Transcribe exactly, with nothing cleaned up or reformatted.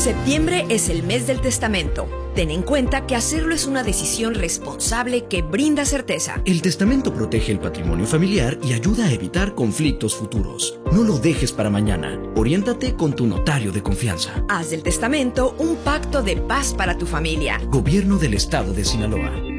Septiembre es el mes del testamento. Ten en cuenta que hacerlo es una decisión responsable que brinda certeza. El testamento protege el patrimonio familiar y ayuda a evitar conflictos futuros. No lo dejes para mañana. Oriéntate con tu notario de confianza. Haz del testamento un pacto de paz para tu familia. Gobierno del Estado de Sinaloa.